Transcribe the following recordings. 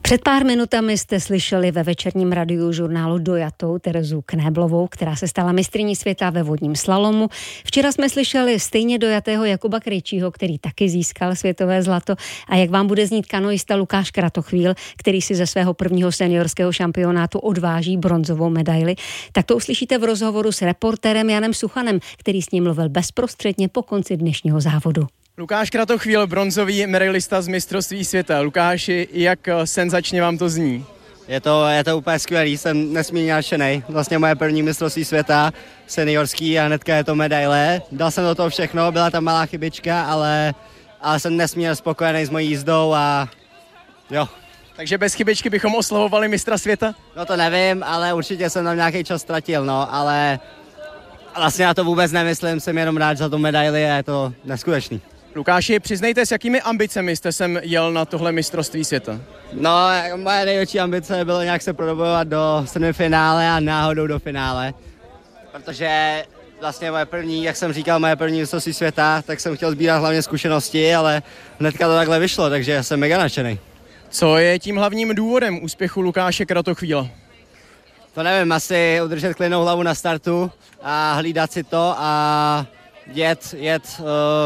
Před pár minutami jste slyšeli ve večerním radiožurnálu dojatou Terezu Knéblovou, která se stala mistryní světa ve vodním slalomu. Včera jsme slyšeli stejně dojatého Jakuba Krejčího, který taky získal světové zlato. A jak vám bude znít kanoista Lukáš Kratochvíl, který si ze svého prvního seniorského šampionátu odváží bronzovou medaili, tak to uslyšíte v rozhovoru s reportérem Janem Suchanem, který s ním mluvil bezprostředně po konci dnešního závodu. Lukáš Kratochvíl, bronzový medailista z mistrovství světa. Lukáši, jak senzačně vám to zní? Je to úplně skvělý, jsem nesmírně nadšenej. Vlastně moje první mistrovství světa, seniorský, a hnedka je to medaile. Dal jsem do toho všechno, byla tam malá chybička, ale jsem nesmírně spokojený s mojí jízdou a jo. Takže bez chybičky bychom oslavovali mistra světa? No to nevím, ale určitě jsem tam nějaký čas ztratil, ale vlastně já to vůbec nemyslím, jsem jenom rád za tu medaili a je to neskutečný. Lukáši, přiznejte, s jakými ambicemi jste sem jel na tohle mistrovství světa? No, moje největší ambice bylo nějak se prodobovat do semifinále a náhodou do finále. Protože vlastně moje první mistrovství světa, tak jsem chtěl sbírat hlavně zkušenosti, ale hnedka to takhle vyšlo, takže jsem mega nadšenej. Co je tím hlavním důvodem úspěchu Lukáše Kratochvíla? To nevím, asi udržet klidnou hlavu na startu a hlídat si to a jet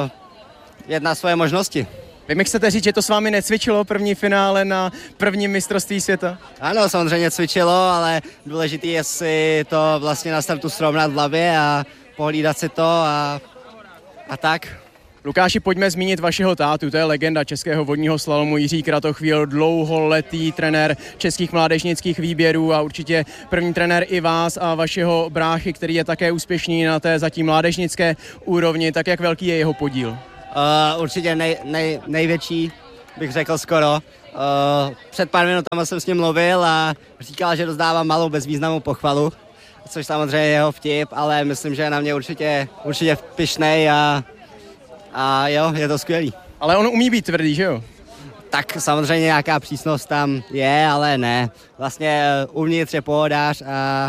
na svoje možnosti. Vy mi chcete říct, že to s vámi necvičilo první finále na prvním mistrovství světa? Ano, samozřejmě cvičilo, ale důležité je si to vlastně na startu srovnat v hlavě a pohlídat si to a tak. Lukáši, pojďme zmínit vašeho tátu, to je legenda českého vodního slalomu Jiří Kratochvíl, dlouholetý trenér českých mládežnických výběrů a určitě první trenér i vás a vašeho bráchy, který je také úspěšný na té zatím mládežnické úrovni. Tak jak velký je jeho podíl? Určitě největší, bych řekl skoro. Před pár minutami jsem s ním mluvil a říkal, že rozdávám malou bezvýznamnou pochvalu, což samozřejmě je jeho vtip, ale myslím, že je na mě určitě pyšnej a jo, je to skvělý. Ale on umí být tvrdý, že jo? Tak samozřejmě nějaká přísnost tam je, ale ne. Vlastně uvnitř je pohodář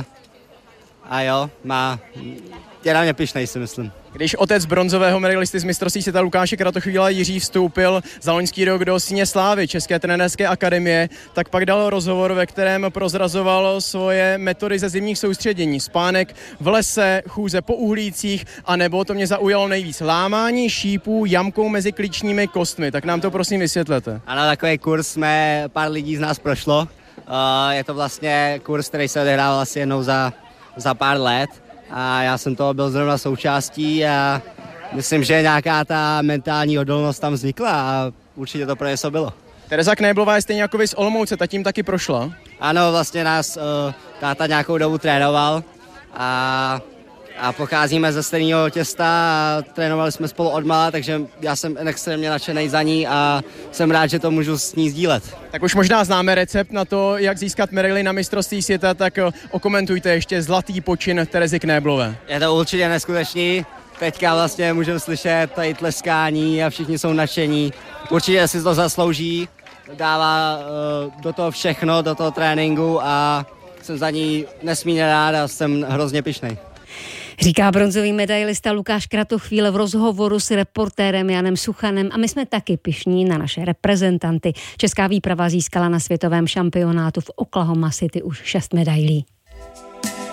a jo, je na mě pyšnej, si myslím. Když otec bronzového medailisty z mistrovství světa Lukáše Kratochvíla Jiří vstoupil za loňský rok do Síně slávy České trenérské akademie, tak pak dal rozhovor, ve kterém prozrazoval svoje metody ze zimních soustředění. Spánek v lese, chůze po uhlících, anebo to mě zaujalo nejvíc, lámání šípů jamkou mezi klíčními kostmi. Tak nám to prosím vysvětlete. Ano, takový kurz pár lidí z nás prošlo. Je to vlastně kurz, který se odehrával asi jednou za pár let. A já jsem toho byl zrovna součástí a myslím, že nějaká ta mentální odolnost tam vznikla a určitě to pro něco bylo. Tereza Knéblová je stejně jako vy z Olomouce, ta tím taky prošla? Ano, vlastně nás táta nějakou dobu trénoval a pocházíme ze stejného těsta a trénovali jsme spolu odmala, takže já jsem extrémně nadšenej za ní a jsem rád, že to můžu s ní sdílet. Tak už možná známe recept na to, jak získat medaili na mistrovství světa, tak okomentujte ještě zlatý počin Terezy Knéblové. Je to určitě neskutečný, teďka vlastně můžeme slyšet tady tleskání a všichni jsou nadšení. Určitě si to zaslouží, dává do toho všechno, do toho tréninku a jsem za ní nesmírně rád a jsem hrozně pyšnej. Říká bronzový medailista Lukáš Kratochvíl v rozhovoru s reportérem Janem Suchanem a my jsme taky pyšní na naše reprezentanty. Česká výprava získala na světovém šampionátu v Oklahoma City už 6 medailí.